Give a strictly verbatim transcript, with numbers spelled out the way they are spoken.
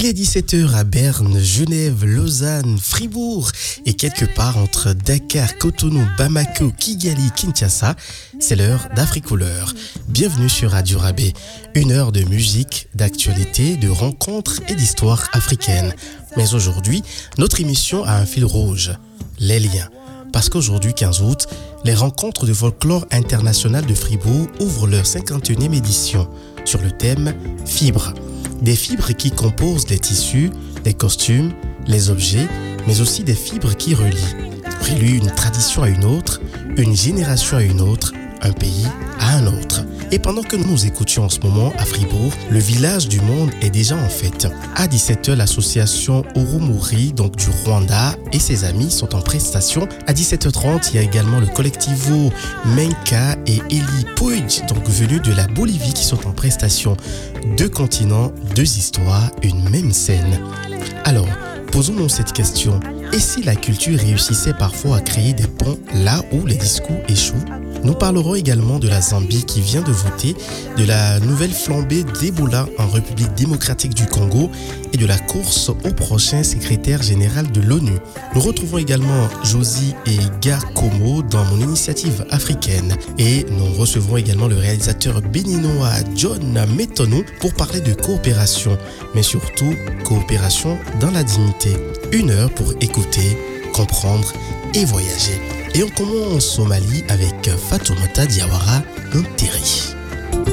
Il est dix-sept heures à Berne, Genève, Lausanne, Fribourg et quelque part entre Dakar, Cotonou, Bamako, Kigali, Kinshasa. C'est l'heure d'Africouleur. Bienvenue sur Radio Rabais. Une heure de musique, d'actualité, de rencontres et d'histoires africaines. Mais aujourd'hui, notre émission a un fil rouge, les liens. Parce qu'aujourd'hui, quinze août, les rencontres de folklore international de Fribourg ouvrent leur cinquante et unième édition sur le thème « Fibres ». Des fibres qui composent les tissus, les costumes, les objets, mais aussi des fibres qui relient. Relient une tradition à une autre, une génération à une autre, un pays à un autre. Et pendant que nous nous écoutions en ce moment à Fribourg, le village du monde est déjà en fête. À dix-sept heures, l'association Urumuri, donc du Rwanda, et ses amis sont en prestation. À dix-sept heures trente, il y a également le collectivo Menka et Eli Puig, donc venus de la Bolivie, qui sont en prestation. Deux continents, deux histoires, une même scène. Alors, posons-nous cette question. Et si la culture réussissait parfois à créer des ponts là où les discours échouent? Nous parlerons également de la Zambie qui vient de voter, de la nouvelle flambée d'Ebola en République démocratique du Congo et de la course au prochain secrétaire général de l'ONU. Nous retrouvons également Josie et Gakomo dans mon initiative africaine et nous recevrons également le réalisateur béninois John Metonou pour parler de coopération, mais surtout coopération dans la dignité. Une heure pour écouter, comprendre et voyager. Et on commence au Mali avec Fatoumata Diawara, Nteri.